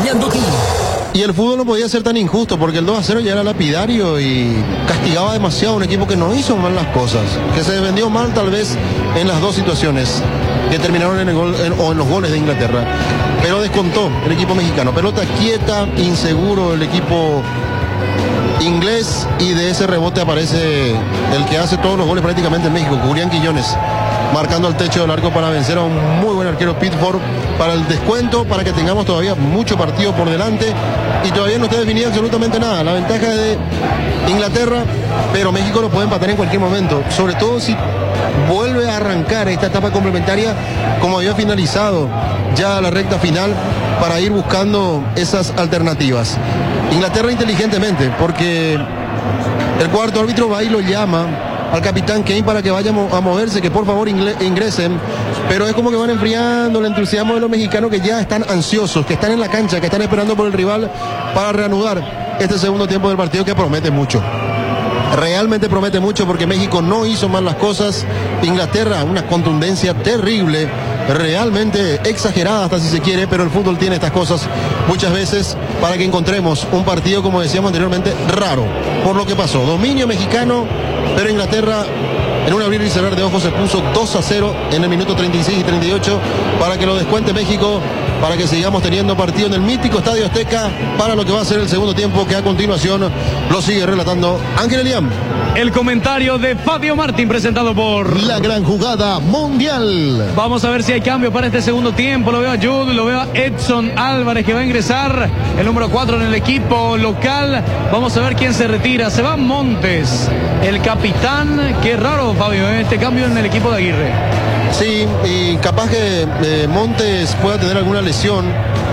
Piñandotti. Y el fútbol no podía ser tan injusto porque el 2-0 ya era lapidario y castigaba demasiado a un equipo que no hizo mal las cosas, que se defendió mal tal vez en las dos situaciones que terminaron en el gol o en los goles de Inglaterra, pero descontó el equipo mexicano. Pelota quieta, inseguro el equipo inglés, y de ese rebote aparece el que hace todos los goles prácticamente en México, Julián Quillones, marcando al techo del arco para vencer a un muy buen arquero Pitford para el descuento, para que tengamos todavía mucho partido por delante y todavía no está definido absolutamente nada. La ventaja de Inglaterra, pero México lo puede empatar en cualquier momento, sobre todo si vuelve a arrancar esta etapa complementaria como había finalizado ya la recta final, para ir buscando esas alternativas. Inglaterra inteligentemente, porque el cuarto árbitro va y lo llama al capitán Kane para que vaya a moverse, que por favor ingresen, pero es como que van enfriando el entusiasmo de los mexicanos, que ya están ansiosos, que están en la cancha, que están esperando por el rival para reanudar este segundo tiempo del partido, que promete mucho. Realmente promete mucho, porque México no hizo mal las cosas. Inglaterra, una contundencia terrible, realmente exagerada hasta si se quiere, pero el fútbol tiene estas cosas muchas veces para que encontremos un partido, como decíamos anteriormente, raro por lo que pasó. Dominio mexicano, pero Inglaterra en un abrir y cerrar de ojos se puso 2-0 en el minuto 36 y 38 para que lo descuente México, para que sigamos teniendo partido en el mítico Estadio Azteca para lo que va a ser el segundo tiempo, que a continuación lo sigue relatando Ángel Eliam. El comentario de Fabio Martín, presentado por La Gran Jugada Mundial. Vamos a ver si hay cambio para este segundo tiempo. Lo veo a Jude, lo veo a Edson Álvarez, que va a ingresar, el número 4 en el equipo local. Vamos a ver quién se retira. Se va Montes, el capitán. Qué raro, Fabio, este cambio en el equipo de Aguirre. Sí, y capaz que Montes pueda tener alguna lesión,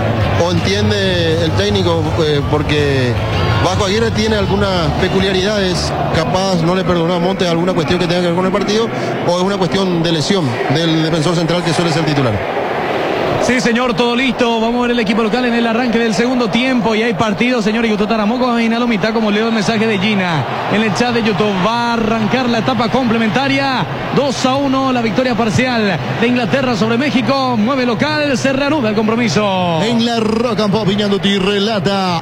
o entiende el técnico, porque Vasco Aguirre tiene algunas peculiaridades, capaz no le perdonó a Montes alguna cuestión que tenga que ver con el partido, o es una cuestión de lesión del defensor central, que suele ser titular. Sí, señor, todo listo. Vamos a ver el equipo local en el arranque del segundo tiempo. Y hay partido, señor Yutotaramoco, en la mitad, como leo el mensaje de Gina en el chat de YouTube. Va a arrancar la etapa complementaria. 2-1, la victoria parcial de Inglaterra sobre México. Mueve local, se reanuda el compromiso. En la Rock and Pop, Piñandotti relata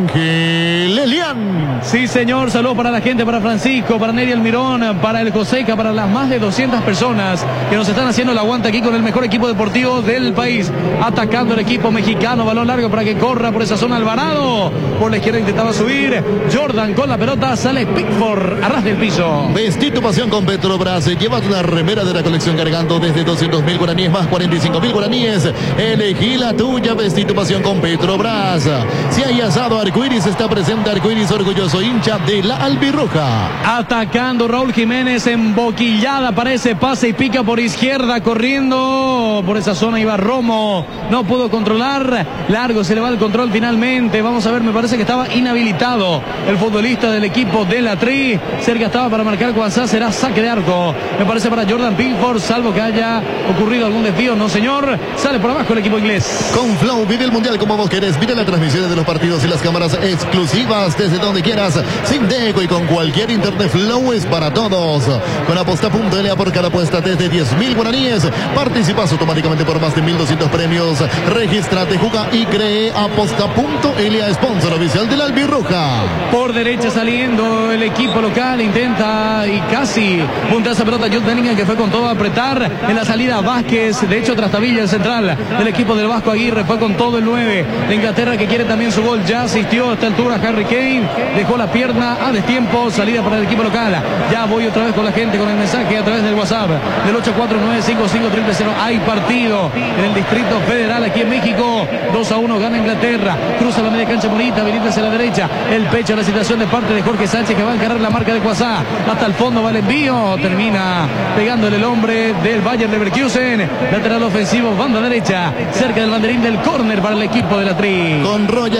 Ángel Elian. Sí, señor, saludos para la gente, para Francisco, para Neri Almirón, para el Coseca, para las más de 200 personas que nos están haciendo el aguante aquí con el mejor equipo deportivo del país. Atacando el equipo mexicano, balón largo para que corra por esa zona Alvarado. Por la izquierda intentaba subir Jordan con la pelota, sale Pickford, arrastra el piso. Vestí tu pasión con Petrobras. Llévate una remera de la colección cargando desde 200.000 guaraníes más 45.000 guaraníes. Elegí la tuya, vestí tu pasión con Petrobras. Si hay asado, Arcoiris está presente. Arcoiris, orgulloso hincha de la albirroja. Atacando Raúl Jiménez, emboquillada para ese pase y pica por izquierda, corriendo por esa zona iba Romo. No pudo controlar, largo se le va el control finalmente. Vamos a ver, me parece que estaba inhabilitado el futbolista del equipo de la Tri. Cerca estaba para marcar Cuanzá, será saque de arco, me parece, para Jordan Pickford, salvo que haya ocurrido algún desvío. No, señor, sale por abajo el equipo inglés. Con Flow vive el mundial como vos querés. Mira las transmisiones de los partidos y las cámaras exclusivas desde donde quieras, sin deco y con cualquier internet. Flow es para todos. Con aposta.la, por cada apuesta desde 10.000 guaraníes participas automáticamente por más de 1.200 premios. Regístrate, juega y cree. Aposta.la, sponsor oficial de la albirroja. Por derecha saliendo el equipo local, intenta y casi punta esa pelota Jude Bellingham, que fue con todo a apretar. En la salida Vázquez, de hecho Trastabilla, el central del equipo del Vasco Aguirre, fue con todo el 9 de Inglaterra, que quiere también su gol. Ya asistió a esta altura Harry Kane, dejó la pierna a destiempo, salida para el equipo local. Ya voy otra vez con la gente, con el mensaje a través del WhatsApp del 8495500. Hay partido en el Distrito Federal aquí en México. 2-1 gana Inglaterra, cruza la media cancha bonita, Benítez hacia la derecha, el pecho, la situación de parte de Jorge Sánchez, que va a encarar la marca de Cuazá, hasta el fondo va el envío, termina pegándole el hombre del Bayer Leverkusen. Lateral ofensivo, banda derecha, cerca del banderín del córner para el equipo de la Tri. Con Royal